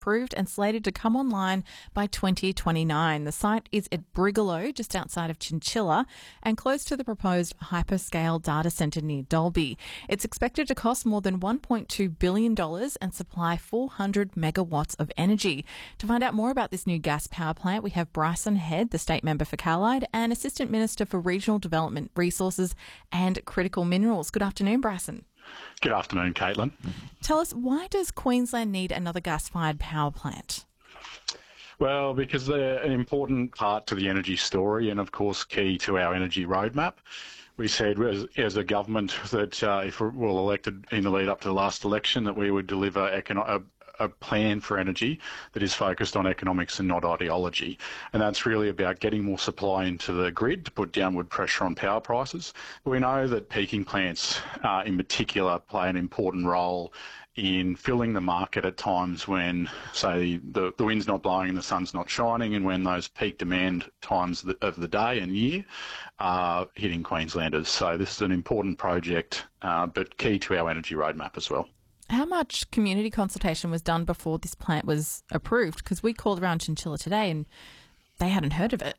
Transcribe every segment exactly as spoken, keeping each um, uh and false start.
approved and slated to come online by twenty twenty-nine. The site is at Brigalow, just outside of Chinchilla, and close to the proposed hyperscale data centre near Dalby. It's expected to cost more than one point two billion dollars and supply four hundred megawatts of energy. To find out more about this new gas power plant, we have Bryson Head, the state member for Callide, and Assistant Minister for Regional Development, Resources and Critical Minerals. Good afternoon, Bryson. Good afternoon, Caitlin. Tell us, why does Queensland need another gas-fired power plant? Well, because they're an important part to the energy story and, of course, key to our energy roadmap. We said as, as a government that uh, if we're well elected in the lead up to the last election, that we would deliver econo- a, a plan for energy that is focused on economics and not ideology. And that's really about getting more supply into the grid to put downward pressure on power prices. But we know that peaking plants uh, in particular play an important role in filling the market at times when, say, the, the wind's not blowing and the sun's not shining, and when those peak demand times of the, of the day and year are hitting Queenslanders. So this is an important project, uh, but key to our energy roadmap as well. How much community consultation was done before this plant was approved? Because we called around Chinchilla today and they hadn't heard of it.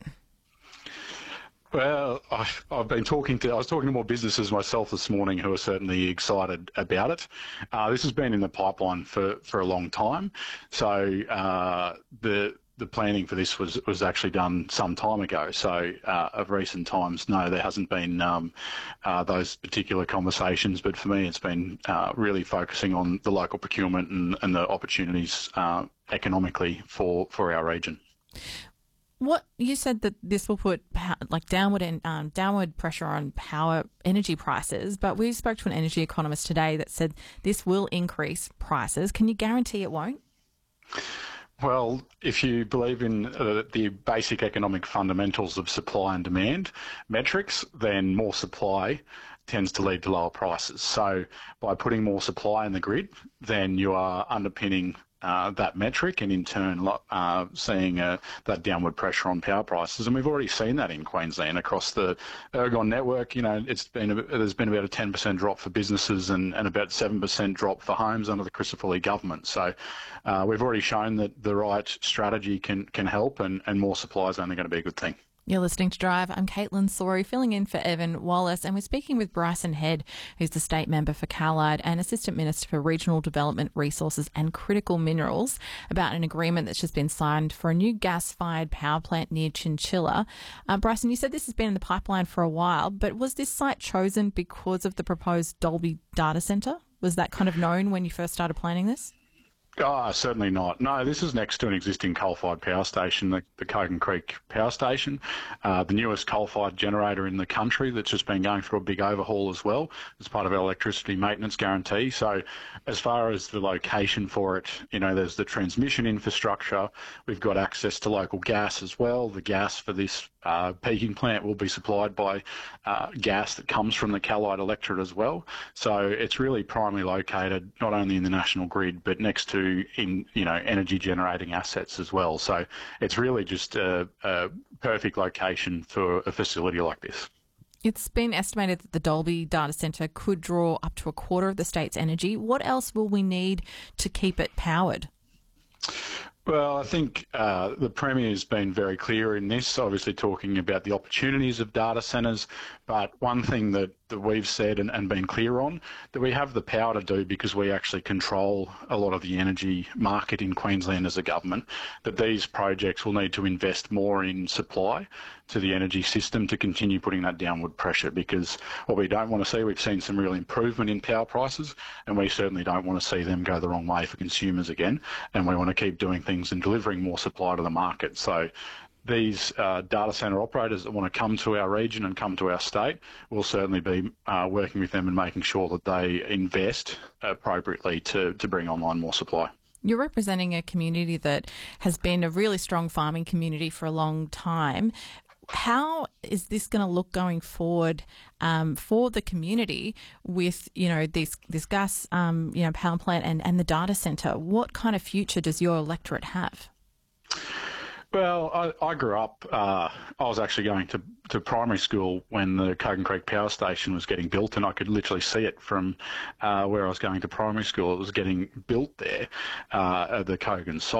Well, I've, I've been talking to, I was talking to more businesses myself this morning who are certainly excited about it. Uh, this has been in the pipeline for, for a long time. So uh, the the planning for this was, was actually done some time ago. So uh, of recent times, no, there hasn't been um, uh, those particular conversations. But for me, it's been uh, really focusing on the local procurement and, and the opportunities uh, economically for, for our region. What you said that this will put like downward and um, downward pressure on power energy prices, but we spoke to an energy economist today that said this will increase prices. Can you guarantee it won't? Well, if you believe in uh, the basic economic fundamentals of supply and demand metrics, then more supply tends to lead to lower prices. So by putting more supply in the grid, then you are underpinning Uh, that metric, and in turn uh, seeing uh, that downward pressure on power prices. And we've already seen that in Queensland across the Ergon network. You know, it's been a, there's been about a ten percent drop for businesses and, and about seven percent drop for homes under the Crisafulli government. So uh, we've already shown that the right strategy can can help, and, and more supply is only going to be a good thing. You're listening to Drive. I'm Caitlin Sori, filling in for Evan Wallace, and we're speaking with Bryson Head, who's the state member for Callide and Assistant Minister for Regional Development, Resources and Critical Minerals, about an agreement that's just been signed for a new gas-fired power plant near Chinchilla. Uh, Bryson, you said this has been in the pipeline for a while, but was this site chosen because of the proposed Dalby data centre? Was that kind of known when you first started planning this? Oh, certainly not. No, this is next to an existing coal-fired power station, the, the Kogan Creek Power Station, uh, the newest coal-fired generator in the country that's just been going through a big overhaul as well as part of our electricity maintenance guarantee. So as far as the location for it, you know, there's the transmission infrastructure. We've got access to local gas as well. The gas for this uh, peaking plant will be supplied by uh, gas that comes from the Callide electorate as well. So it's really primarily located not only in the national grid, but next to in you know energy generating assets as well. So it's really just a, a perfect location for a facility like this. It's been estimated that the Dalby data centre could draw up to a quarter of the state's energy. What else will we need to keep it powered? Well, I think uh, the Premier has been very clear in this, obviously talking about the opportunities of data centres, but one thing that, that we've said and, and been clear on, that we have the power to do because we actually control a lot of the energy market in Queensland as a government, that these projects will need to invest more in supply to the energy system to continue putting that downward pressure, because what we don't want to see, we've seen some real improvement in power prices, and we certainly don't want to see them go the wrong way for consumers again, and we want to keep doing things and delivering more supply to the market. So these uh, data centre operators that want to come to our region and come to our state, will certainly be uh, working with them and making sure that they invest appropriately to, to bring online more supply. You're representing a community that has been a really strong farming community for a long time. How is this going to look going forward um, for the community with, you know, this this gas, um, you know, power plant and, and the data centre? What kind of future does your electorate have? Well, I, I grew up, uh, I was actually going to, to primary school when the Kogan Creek Power Station was getting built, and I could literally see it from uh, where I was going to primary school. It was getting built there uh, at the Kogan site.